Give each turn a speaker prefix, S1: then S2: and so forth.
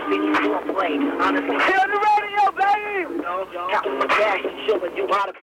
S1: bitch, you don't play. Honestly,
S2: Feel the radio, baby!
S1: counting my cash and showing you how to